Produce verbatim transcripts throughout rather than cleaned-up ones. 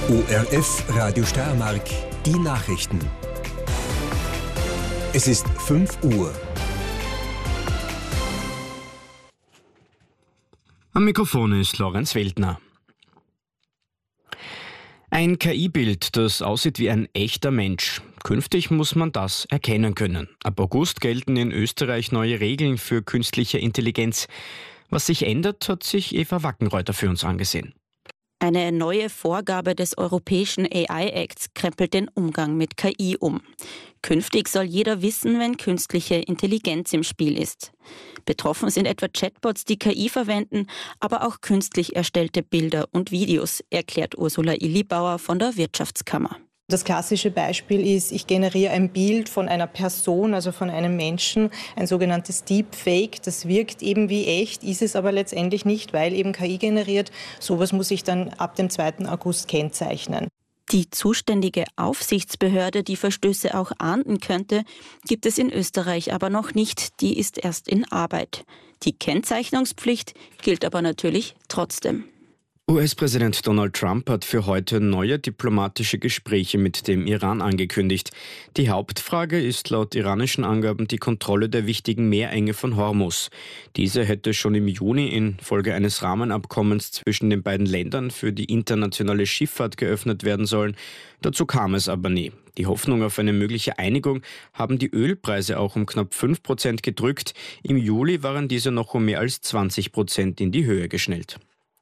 O R F Radio Steiermark, die Nachrichten. Es ist fünf Uhr. Am Mikrofon ist Lorenz Weltner. Ein K I-Bild, das aussieht wie ein echter Mensch. Künftig muss man das erkennen können. Ab August gelten in Österreich neue Regeln für künstliche Intelligenz. Was sich ändert, hat sich Eva Wackenreuther für uns angesehen. Eine neue Vorgabe des Europäischen A I-Acts krempelt den Umgang mit K I um. Künftig soll jeder wissen, wenn künstliche Intelligenz im Spiel ist. Betroffen sind etwa Chatbots, die K I verwenden, aber auch künstlich erstellte Bilder und Videos, erklärt Ursula Illibauer von der Wirtschaftskammer. Das klassische Beispiel ist, ich generiere ein Bild von einer Person, also von einem Menschen, ein sogenanntes Deepfake. Das wirkt eben wie echt, ist es aber letztendlich nicht, weil eben K I generiert. Sowas muss ich dann ab dem zweiten August kennzeichnen. Die zuständige Aufsichtsbehörde, die Verstöße auch ahnden könnte, gibt es in Österreich aber noch nicht. Die ist erst in Arbeit. Die Kennzeichnungspflicht gilt aber natürlich trotzdem. U S-Präsident Donald Trump hat für heute neue diplomatische Gespräche mit dem Iran angekündigt. Die Hauptfrage ist laut iranischen Angaben die Kontrolle der wichtigen Meerenge von Hormuz. Diese hätte schon im Juni infolge eines Rahmenabkommens zwischen den beiden Ländern für die internationale Schifffahrt geöffnet werden sollen. Dazu kam es aber nie. Die Hoffnung auf eine mögliche Einigung haben die Ölpreise auch um knapp fünf Prozent gedrückt. Im Juli waren diese noch um mehr als zwanzig Prozent in die Höhe geschnellt.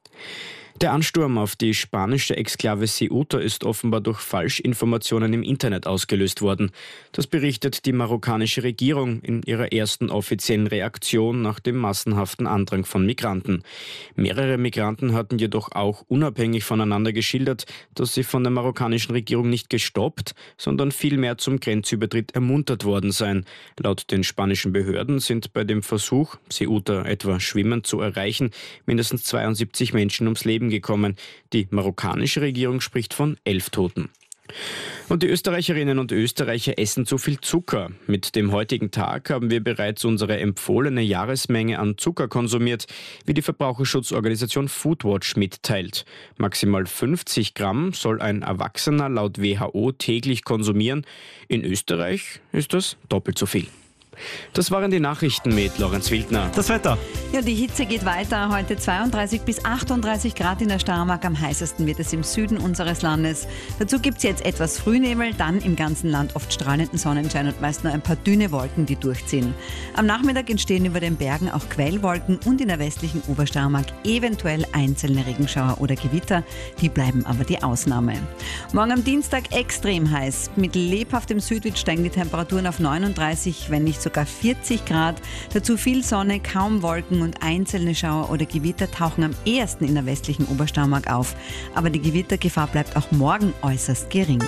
Der Ansturm auf die spanische Exklave Ceuta ist offenbar durch Falschinformationen im Internet ausgelöst worden. Das berichtet die marokkanische Regierung in ihrer ersten offiziellen Reaktion nach dem massenhaften Andrang von Migranten. Mehrere Migranten hatten jedoch auch unabhängig voneinander geschildert, dass sie von der marokkanischen Regierung nicht gestoppt, sondern vielmehr zum Grenzübertritt ermuntert worden seien. Laut den spanischen Behörden sind bei dem Versuch, Ceuta etwa schwimmend zu erreichen, mindestens zweiundsiebzig Menschen ums Leben gekommen. Die marokkanische Regierung spricht von elf Toten. Und die Österreicherinnen und Österreicher essen zu viel Zucker. Mit dem heutigen Tag haben wir bereits unsere empfohlene Jahresmenge an Zucker konsumiert, wie die Verbraucherschutzorganisation Foodwatch mitteilt. Maximal fünfzig Gramm soll ein Erwachsener laut W H O täglich konsumieren. In Österreich ist das doppelt so viel. Das waren die Nachrichten mit Lorenz Wildner. Das Wetter. Ja, die Hitze geht weiter. Heute zweiunddreißig bis achtunddreißig Grad in der Steiermark. Am heißesten wird es im Süden unseres Landes. Dazu gibt es jetzt etwas Frühnebel, dann im ganzen Land oft strahlenden Sonnenschein und meist nur ein paar dünne Wolken, die durchziehen. Am Nachmittag entstehen über den Bergen auch Quellwolken und in der westlichen Obersteiermark eventuell einzelne Regenschauer oder Gewitter. Die bleiben aber die Ausnahme. Morgen am Dienstag extrem heiß. Mit lebhaftem Südwind steigen die Temperaturen auf neununddreißig, wenn nicht sogar vierzig Grad. Dazu viel Sonne, kaum Wolken und einzelne Schauer oder Gewitter tauchen am ehesten in der westlichen Obersteiermark auf. Aber die Gewittergefahr bleibt auch morgen äußerst gering.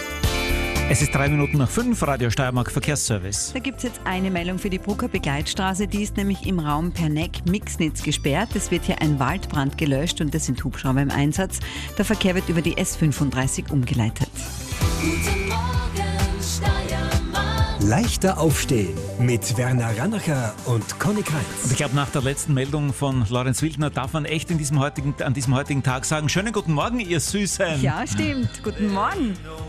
Es ist drei Minuten nach fünf, Radio Steiermark Verkehrsservice. Da gibt es jetzt eine Meldung für die Brucker Begleitstraße. Die ist nämlich im Raum Perneck-Mixnitz gesperrt. Es wird hier ein Waldbrand gelöscht und es sind Hubschrauber im Einsatz. Der Verkehr wird über die S fünfunddreißig umgeleitet. Guten Morgen, Steiermark. Leichter aufstehen mit Werner Rannacher und Conny Kreitz. Und ich glaube, nach der letzten Meldung von Lorenz Wildner darf man echt in diesem heutigen, an diesem heutigen Tag sagen, schönen guten Morgen, ihr Süßen. Ja, stimmt. Guten Morgen.